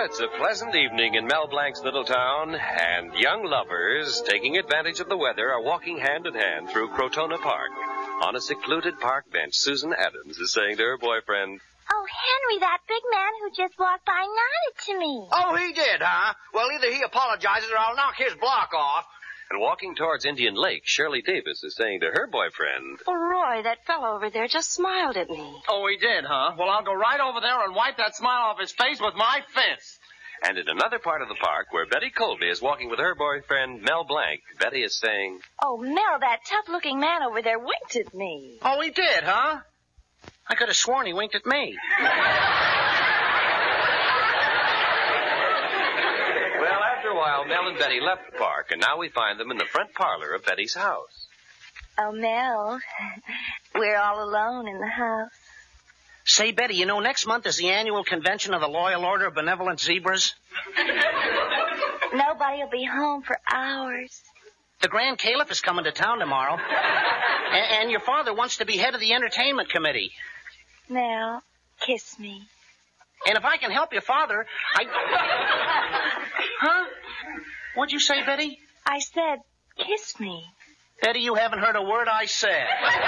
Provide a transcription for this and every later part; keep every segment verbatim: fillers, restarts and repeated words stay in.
it's a pleasant evening in Mel Blanc's little town, and young lovers, taking advantage of the weather, are walking hand in hand through Crotona Park. On a secluded park bench, Susan Adams is saying to her boyfriend, "Oh, Henry, that big man who just walked by nodded to me." Oh, he did, huh? Well, either he apologizes or I'll knock his block off. And walking towards Indian Lake, Shirley Davis is saying to her boyfriend, "Oh, Roy, that fellow over there just smiled at me." Oh, he did, huh? Well, I'll go right over there and wipe that smile off his face with my fist. And in another part of the park where Betty Colby is walking with her boyfriend, Mel Blanc, Betty is saying, "Oh, Mel, that tough-looking man over there winked at me." Oh, he did, huh? I could have sworn he winked at me. Well, after a while, Mel and Betty left the park, and now we find them in the front parlor of Betty's house. Oh, Mel, we're all alone in the house. Say, Betty, you know, next month is the annual convention of the Loyal Order of Benevolent Zebras. Nobody will be home for hours. The Grand Caliph is coming to town tomorrow. and, and your father wants to be head of the entertainment committee. Mel, kiss me. And if I can help your father, I... Huh? What'd you say, Betty? I said, kiss me. Betty, you haven't heard a word I said.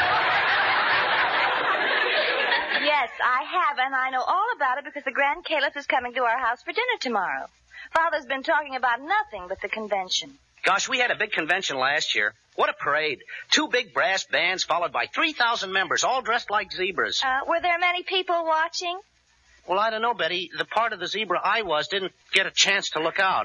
Yes, I have, and I know all about it because the Grand Caliph is coming to our house for dinner tomorrow. Father's been talking about nothing but the convention. Gosh, we had a big convention last year. What a parade. Two big brass bands followed by three thousand members, all dressed like zebras. Uh, were there many people watching? Well, I don't know, Betty. The part of the zebra I was didn't get a chance to look out.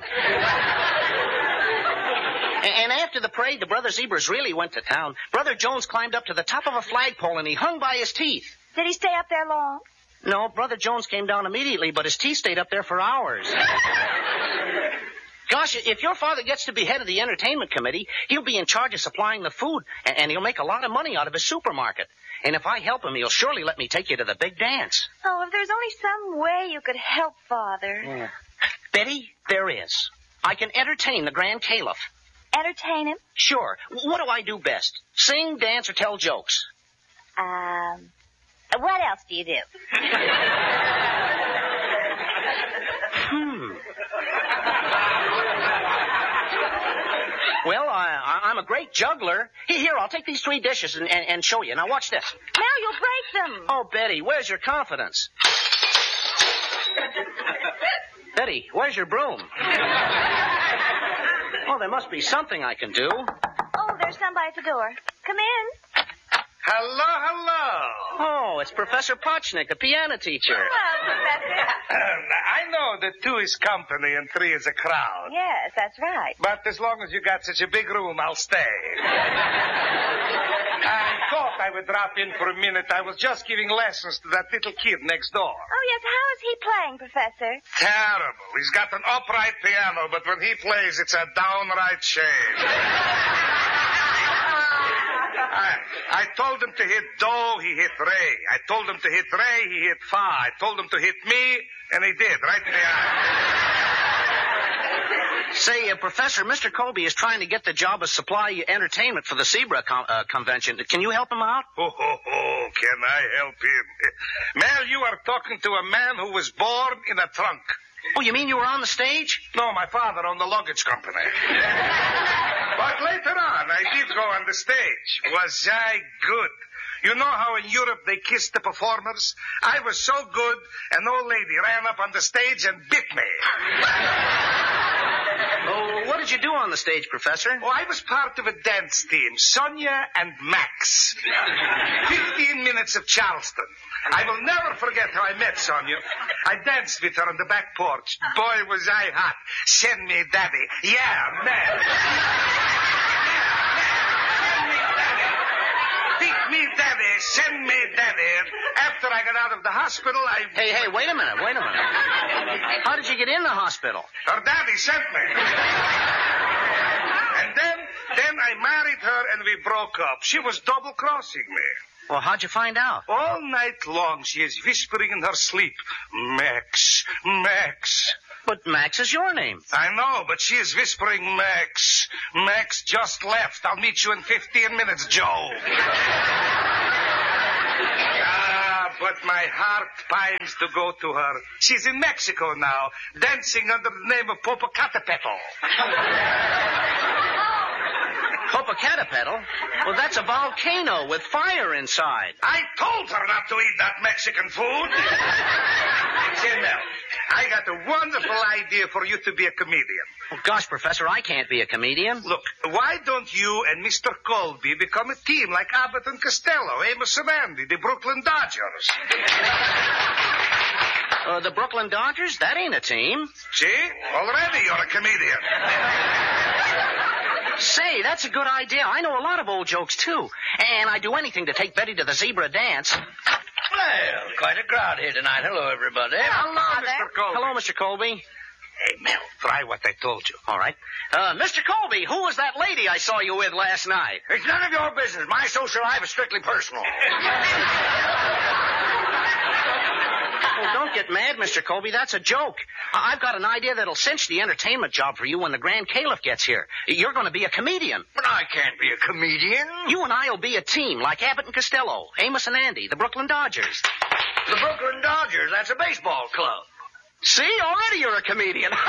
And after the parade, the brother zebras really went to town. Brother Jones climbed up to the top of a flagpole, and he hung by his teeth. Did he stay up there long? No, Brother Jones came down immediately, but his teeth stayed up there for hours. Gosh, if your father gets to be head of the entertainment committee, he'll be in charge of supplying the food, and he'll make a lot of money out of his supermarket. And if I help him, he'll surely let me take you to the big dance. Oh, if there's only some way you could help Father. Yeah. Betty, there is. I can entertain the Grand Caliph. Entertain him? Sure. What do I do best? Sing, dance, or tell jokes? Um, what else do you do? Hmm. Well, I, I, I'm a great juggler. Here, here, I'll take these three dishes and, and, and show you. Now, watch this. Mel, you'll break them. Oh, Betty, where's your confidence? Betty, where's your broom? Oh, there must be something I can do. Oh, there's somebody at the door. Come in. Hello, hello. Oh, it's Professor Potchnick, the piano teacher. Hello, Professor. Um, I know that two is company and three is a crowd. Yes, that's right. But as long as you got such a big room, I'll stay. I thought I would drop in for a minute. I was just giving lessons to that little kid next door. Oh, yes, how is he playing, Professor? Terrible. He's got an upright piano, but when he plays, it's a downright shame. I, I told him to hit do, he hit re. I told him to hit re, he hit fa. I told him to hit me, and he did, right in the eye. Say, uh, Professor, Mister Colby is trying to get the job of supply entertainment for the Zebra com- uh, convention. Can you help him out? Oh, oh, oh, can I help him? Mel, you are talking to a man who was born in a trunk. Oh, you mean you were on the stage? No, my father owned the luggage company. But later on, I did go on the stage. Was I good? You know how in Europe they kiss the performers? I was so good, an old lady ran up on the stage and bit me. Oh, what did you do on the stage, Professor? Oh, I was part of a dance team, Sonia and Max. Fifteen minutes of Charleston. I will never forget how I met Sonia. I danced with her on the back porch. Boy, was I hot. Send me daddy. Yeah, man. Beat me daddy, send me daddy. After I got out of the hospital, I... Hey, hey, wait a minute, wait a minute. How did you get in the hospital? Her daddy sent me. And then, then I married her and we broke up. She was double-crossing me. Well, how'd you find out? All night long, she is whispering in her sleep, Max, Max. But Max is your name. I know, but she is whispering, Max. Max just left. I'll meet you in fifteen minutes, Joe. Ah, but my heart pines to go to her. She's in Mexico now, dancing under the name of Popocatépetl. Popocatépetl? Well, that's a volcano with fire inside. I told her not to eat that Mexican food. Say, Mel, I got a wonderful idea for you to be a comedian. Oh, gosh, Professor, I can't be a comedian. Look, why don't you and Mister Colby become a team like Abbott and Costello, Amos and Andy, the Brooklyn Dodgers? Uh, the Brooklyn Dodgers? That ain't a team. See? Already you're a comedian. Say, that's a good idea. I know a lot of old jokes, too. And I'd do anything to take Betty to the zebra dance. Well, quite a crowd here tonight. Hello, everybody. Hello, Mister Colby. Hello, Mister Colby. Hey, Mel, try what I told you. All right. Uh, Mister Colby, who was that lady I saw you with last night? It's none of your business. My social life is strictly personal. Oh, don't get mad, Mister Colby. That's a joke. I- I've got an idea that'll cinch the entertainment job for you when the Grand Caliph gets here. You're going to be a comedian. But I can't be a comedian. You and I will be a team like Abbott and Costello, Amos and Andy, the Brooklyn Dodgers. The Brooklyn Dodgers, that's a baseball club. See? Already you're a comedian. uh,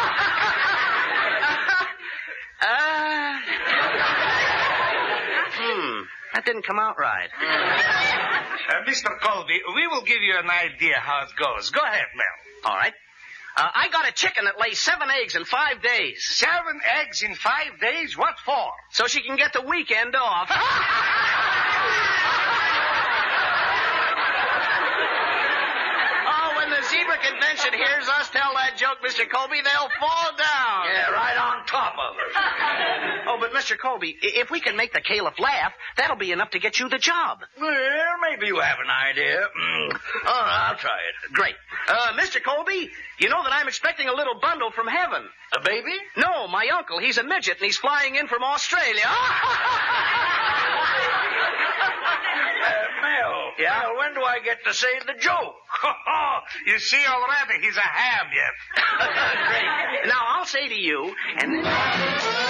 hmm. That didn't come out right. Uh, Mister Colby, we will give you an idea how it goes. Go ahead, Mel. All right. Uh, I got a chicken that lays seven eggs in five days. Seven eggs in five days? What for? So she can get the weekend off. Oh, when the zebra convention hears us tell that joke, Mister Colby, they'll fall down. Yeah, right on top of her. Oh, but Mister Colby, i- if we can make the Caliph laugh, that'll be enough to get you the job. Well, maybe you have an idea. Mm. All right, I'll try it. Great. Uh, Mister Colby, you know that I'm expecting a little bundle from heaven. A baby? No, my uncle. He's a midget, and he's flying in from Australia. Uh, Mel. Yeah? Mel, when do I get to say the joke? You see already, he's a ham yet. Great. Now, I'll say to you, and then...